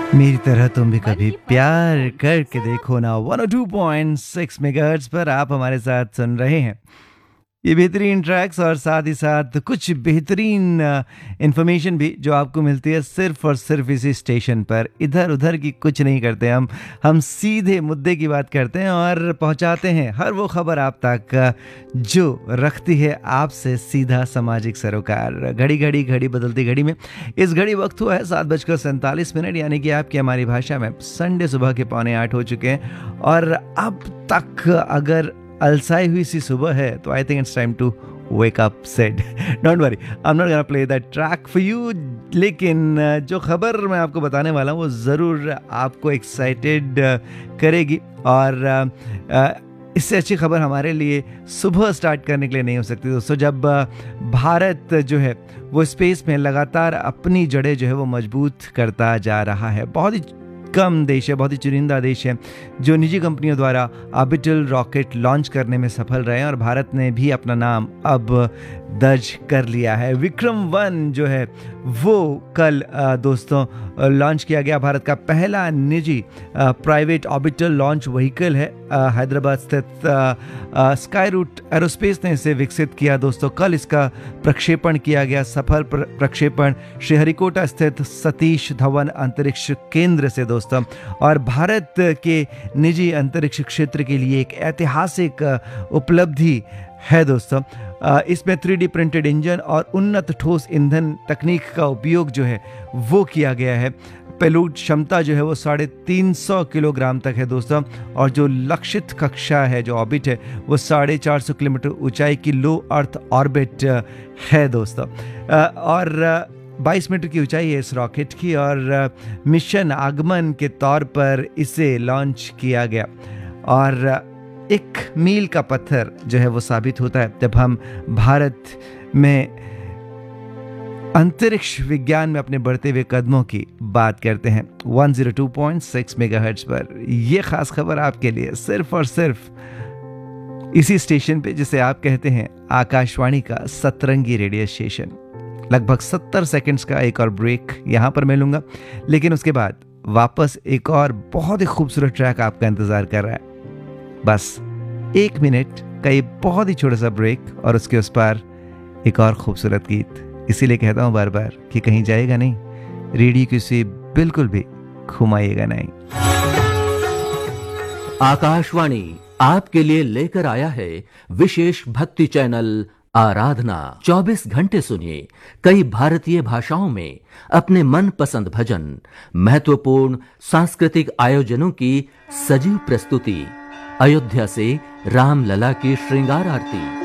मेरी तरह तुम भी कभी प्यार करके देखो ना 102.6 मेगाहर्ट्ज पर आप हमारे साथ सुन रहे हैं ये बेहतरीन ट्रैक्स और साथ ही साथ कुछ बेहतरीन इंफॉर्मेशन भी जो आपको मिलती है सिर्फ और सिर्फ इसी स्टेशन पर। इधर उधर की कुछ नहीं करते हम सीधे मुद्दे की बात करते हैं और पहुंचाते हैं हर वो खबर आप तक जो रखती है आपसे सीधा सामाजिक सरोकार। घड़ी बदलती घड़ी में इस घड़ी वक्त हुआ है 7:47, यानी कि आपकी हमारी भाषा में संडे सुबह के 7:45 हो चुके हैं। और अब तक अगर अलसाई हुई सी सुबह है तो I think it's time to wake up said. Don't worry, I am not gonna play that track for you, लेकिन जो खबर मैं आपको बताने वाला हूँ वो ज़रूर आपको एक्साइटेड करेगी। और इससे अच्छी खबर हमारे लिए सुबह स्टार्ट करने के लिए नहीं हो सकती दोस्तों, जब भारत जो है वो स्पेस में लगातार अपनी जड़ें जो है वो मजबूत करता जा रहा है। बहुत ही कम देश है, बहुत ही चुनिंदा देश है जो निजी कंपनियों द्वारा ऑर्बिटल रॉकेट लॉन्च करने में सफल रहे हैं और भारत ने भी अपना नाम अब दर्ज कर लिया है। विक्रम-1 जो है वो कल दोस्तों लॉन्च किया गया। भारत का पहला निजी प्राइवेट ऑर्बिटल लॉन्च व्हीकल है। हैदराबाद स्थित स्काई रूट एरोस्पेस ने इसे विकसित किया दोस्तों। कल इसका प्रक्षेपण किया गया, सफल प्रक्षेपण श्रीहरिकोटा स्थित सतीश धवन अंतरिक्ष केंद्र से दोस्तों। और भारत के निजी अंतरिक्ष क्षेत्र के लिए एक ऐतिहासिक उपलब्धि है दोस्तों। इसमें 3D प्रिंटेड इंजन और उन्नत ठोस ईंधन तकनीक का उपयोग जो है वो किया गया है। पेलोड क्षमता जो है वो 350 किलोग्राम तक है दोस्तों। और जो लक्षित कक्षा है, जो ऑर्बिट है, वो 450 किलोमीटर ऊंचाई की लो अर्थ ऑर्बिट है दोस्तों। और 22 मीटर की ऊंचाई है इस रॉकेट की और मिशन आगमन के तौर पर इसे लॉन्च किया गया। और एक मील का पत्थर जो है वो साबित होता है जब हम भारत में अंतरिक्ष विज्ञान में अपने बढ़ते हुए कदमों की बात करते हैं 102.6 मेगाहर्ट्ज पर। यह खास खबर आपके लिए सिर्फ और सिर्फ इसी स्टेशन पे जिसे आप कहते हैं आकाशवाणी का सतरंगी रेडियो स्टेशन। लगभग 70 सेकंड्स का एक और ब्रेक यहां पर मिलूंगा, लेकिन उसके बाद वापस एक और बहुत ही खूबसूरत ट्रैक आपका इंतजार कर रहा है। बस 1 मिनट का ये बहुत ही छोटा सा ब्रेक और उसके उस पार एक और खूबसूरत गीत। इसीलिए कहता हूं बार बार कि कहीं जाएगा नहीं, रेडियो की से बिल्कुल भी घुमाइएगा नहीं। आकाशवाणी आपके लिए लेकर आया है विशेष भक्ति चैनल आराधना। 24 घंटे सुनिए कई भारतीय भाषाओं में अपने मनपसंद भजन, महत्वपूर्ण सांस्कृतिक आयोजनों की सजीव प्रस्तुति, अयोध्या से रामलला की श्रृंगार आरती,